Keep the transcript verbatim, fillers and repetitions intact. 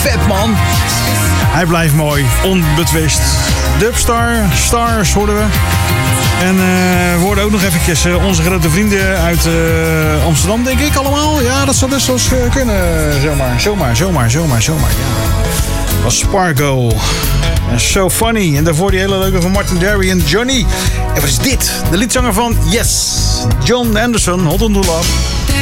vet, man. Hij blijft mooi, onbetwist. Dubstar, Stars hoorden we. En uh, we hoorden ook nog eventjes uh, onze grote vrienden uit uh, Amsterdam, denk ik allemaal. Ja, dat zou best wel eens uh, kunnen, zomaar. Zomaar, zomaar, zomaar, zomaar, ja. Dat was Spargo. En So Funny. En daarvoor die hele leuke van Martin Derry en Johnny. En wat is dit? De liedzanger van Yes, John Anderson, Hot on the Love.